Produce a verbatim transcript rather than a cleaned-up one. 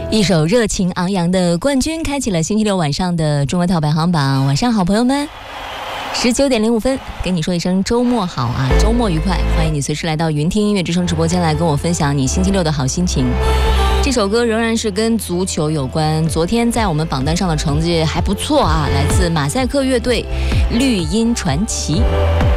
一首热情昂扬的冠军开启了星期六晚上的中国套排行榜。晚上好，朋友们，十九点零五分，跟你说一声周末好啊，周末愉快！欢迎你随时来到云听音乐之声直播间来跟我分享你星期六的好心情。这首歌仍然是跟足球有关，昨天在我们榜单上的成绩还不错啊，来自马赛克乐队《绿茵传奇》。